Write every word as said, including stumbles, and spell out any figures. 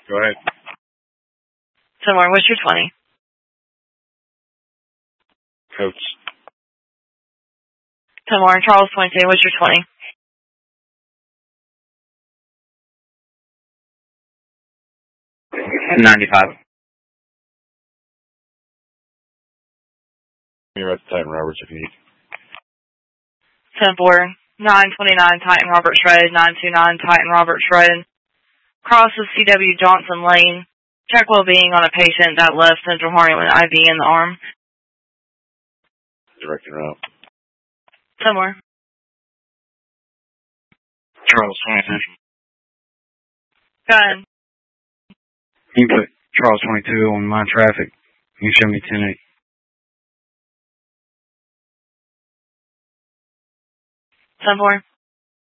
Go ahead. ten more, what's your twenty? Coach. ten more, Charles twenty-two, what's your twenty? ninety-five. You're at Titan Roberts if you need. ten four, nine twenty-nine Titan Roberts Road, nine two nine Titan Roberts Road. Crosses C W Johnson Lane. Check well-being on a patient that left Central Harney with an I V in the arm. Directing route. ten more. Charles twenty-two. Go ahead. You put Charles twenty-two on my traffic. You show me ten eight. ten four.